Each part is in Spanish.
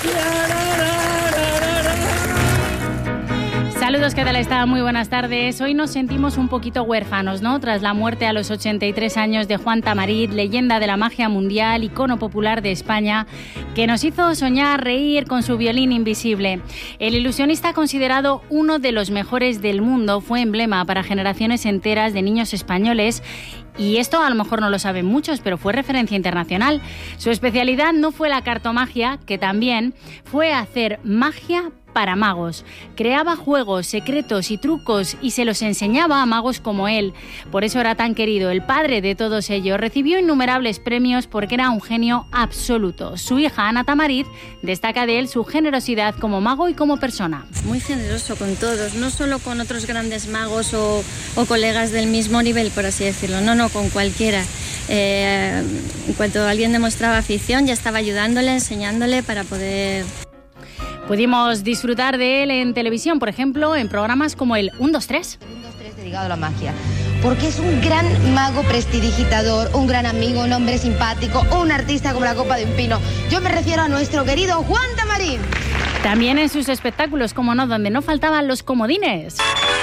Saludos, ¿qué tal está? Muy buenas tardes. Hoy nos sentimos un poquito huérfanos, ¿no? Tras la muerte a los 83 años de Juan Tamariz, leyenda de la magia mundial, icono popular de España, que nos hizo soñar, reír con su violín invisible. El ilusionista, considerado uno de los mejores del mundo, fue emblema para generaciones enteras de niños españoles. Y esto a lo mejor no lo saben muchos, pero fue referencia internacional. Su especialidad no fue la cartomagia, que también fue hacer magia para magos. Creaba juegos, secretos y trucos y se los enseñaba a magos como él. Por eso era tan querido. El padre de todos ellos recibió innumerables premios porque era un genio absoluto. Su hija Ana Tamariz destaca de él su generosidad como mago y como persona. Muy generoso con todos, no solo con otros grandes magos o colegas del mismo nivel, por así decirlo. No, con cualquiera. En cuanto alguien demostraba afición, ya estaba ayudándole, enseñándole para poder... Pudimos disfrutar de él en televisión, por ejemplo, en programas como el 1, 2, 3. El 1, 2, 3 dedicado a la magia. Porque es un gran mago prestidigitador, un gran amigo, un hombre simpático, un artista como la copa de un pino. Yo me refiero a nuestro querido Juan Tamariz. También en sus espectáculos, como no, donde no faltaban los comodines.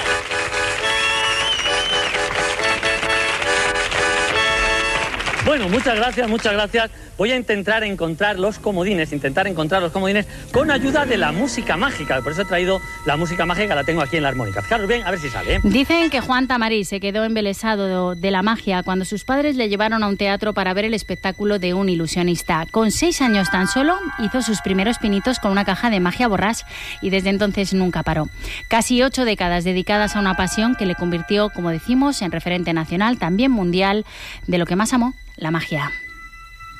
Bueno, muchas gracias. Voy a intentar encontrar los comodines con ayuda de la música mágica. Por eso he traído la música mágica, la tengo aquí en la armónica. Fijaros bien, a ver si sale, ¿eh? Dicen que Juan Tamariz se quedó embelesado de la magia cuando sus padres le llevaron a un teatro para ver el espectáculo de un ilusionista. Con 6 años tan solo, hizo sus primeros pinitos con una caja de magia borrás y desde entonces nunca paró. Casi 8 décadas dedicadas a una pasión que le convirtió, como decimos, en referente nacional, también mundial, de lo que más amó, la magia.